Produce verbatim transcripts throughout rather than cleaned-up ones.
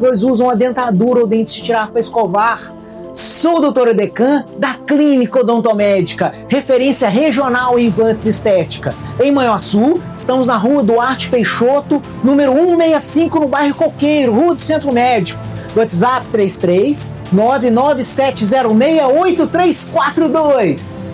pois usam a dentadura ou dentes de tirar para escovar. Sou o doutor Edecan, da Clínica Odontomédica, referência regional em implantes estética. Em Manhuaçu, estamos na rua Duarte Peixoto, número cento e sessenta e cinco, no bairro Coqueiro, Rua do Centro Médico. WhatsApp três três nove nove sete zero seis oito três quatro dois.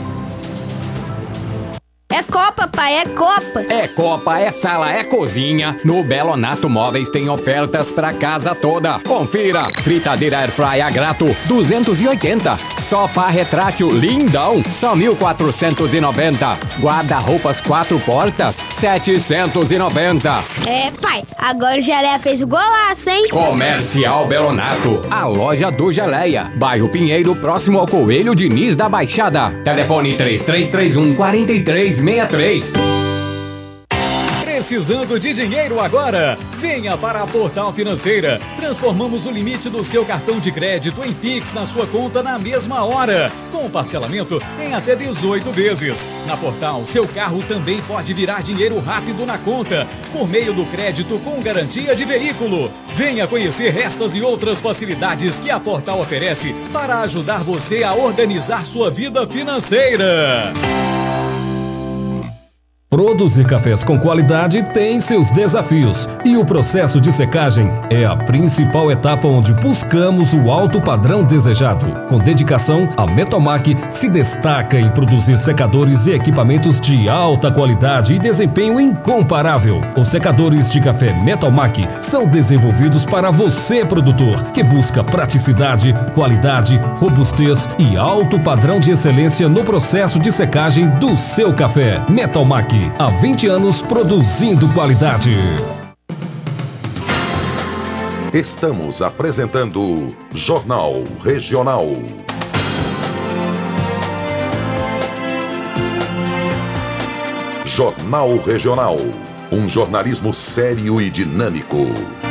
É Copa, pai, é Copa. É Copa, é sala, é cozinha. No Belonato Móveis tem ofertas pra casa toda. Confira. Fritadeira Airfryer a grato, duzentos e oitenta. Sofá retrátil lindão, só mil quatrocentos e noventa. Guarda-roupas quatro portas, setecentos e noventa. É, pai, agora o Geleia fez o golaço, hein? Comercial Belonato, a loja do Geleia. Bairro Pinheiro, próximo ao Coelho Diniz da Baixada. Telefone três três três um, quatro três seis três. Precisando de dinheiro agora? Venha para a Portal Financeira. Transformamos o limite do seu cartão de crédito em Pix na sua conta na mesma hora, com parcelamento em até dezoito vezes. Na Portal, seu carro também pode virar dinheiro rápido na conta, por meio do crédito com garantia de veículo. Venha conhecer estas e outras facilidades que a Portal oferece para ajudar você a organizar sua vida financeira. Produzir cafés com qualidade tem seus desafios e o processo de secagem é a principal etapa onde buscamos o alto padrão desejado. Com dedicação, a Metalmac se destaca em produzir secadores e equipamentos de alta qualidade e desempenho incomparável. Os secadores de café Metalmac são desenvolvidos para você, produtor, que busca praticidade, qualidade, robustez e alto padrão de excelência no processo de secagem do seu café. Metalmac, há vinte anos produzindo qualidade. Estamos apresentando Jornal Regional. Jornal Regional, um jornalismo sério e dinâmico.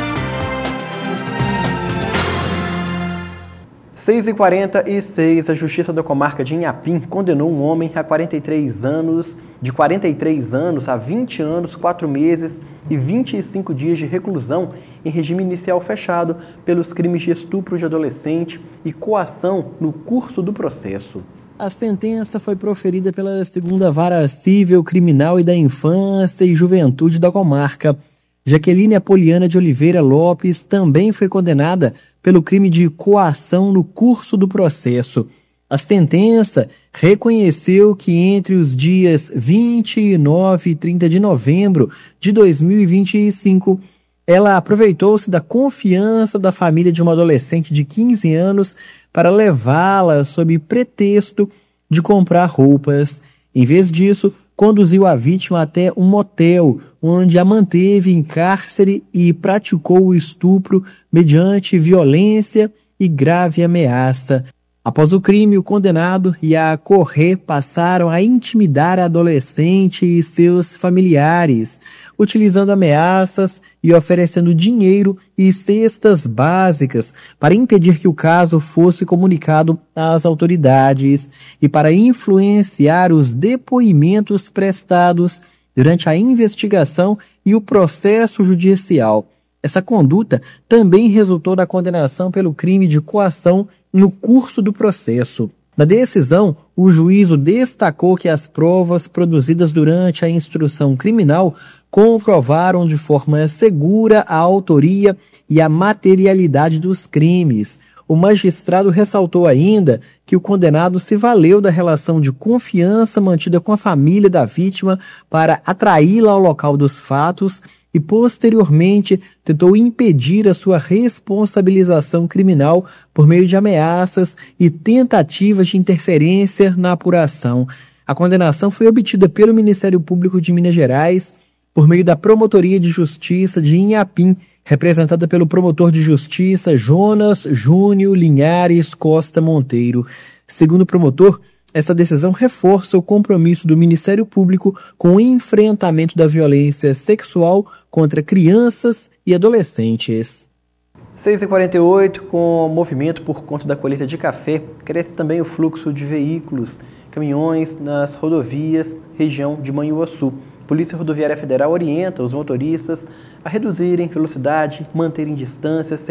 seis e quarenta e seis, a Justiça da Comarca de Inhapim condenou um homem a quarenta e três anos, de quarenta e três anos a vinte anos, quatro meses e vinte e cinco dias de reclusão em regime inicial fechado pelos crimes de estupro de adolescente e coação no curso do processo. A sentença foi proferida pela segunda Vara Civil Criminal e da Infância e Juventude da Comarca. Jaqueline Apoliana de Oliveira Lopes também foi condenada pelo crime de coação no curso do processo. A sentença reconheceu que entre os dias vinte e nove e trinta de novembro de dois mil e vinte e cinco, ela aproveitou-se da confiança da família de uma adolescente de quinze anos para levá-la sob pretexto de comprar roupas. Em vez disso, conduziu a vítima até um motel, onde a manteve em cárcere e praticou o estupro mediante violência e grave ameaça. Após o crime, o condenado e a correr passaram a intimidar a adolescente e seus familiares, utilizando ameaças e oferecendo dinheiro e cestas básicas para impedir que o caso fosse comunicado às autoridades e para influenciar os depoimentos prestados durante a investigação e o processo judicial. Essa conduta também resultou na condenação pelo crime de coação no curso do processo. Na decisão, o juízo destacou que as provas produzidas durante a instrução criminal comprovaram de forma segura a autoria e a materialidade dos crimes. O magistrado ressaltou ainda que o condenado se valeu da relação de confiança mantida com a família da vítima para atraí-la ao local dos fatos e, posteriormente, tentou impedir a sua responsabilização criminal por meio de ameaças e tentativas de interferência na apuração. A condenação foi obtida pelo Ministério Público de Minas Gerais por meio da Promotoria de Justiça de Inhapim, representada pelo promotor de justiça Jonas Júnior Linhares Costa Monteiro. Segundo o promotor, essa decisão reforça o compromisso do Ministério Público com o enfrentamento da violência sexual contra crianças e adolescentes. seis e quarenta e oito, com o movimento por conta da colheita de café, cresce também o fluxo de veículos, caminhões nas rodovias, região de Manhuaçu. A Polícia Rodoviária Federal orienta os motoristas a reduzirem velocidade, manterem distâncias,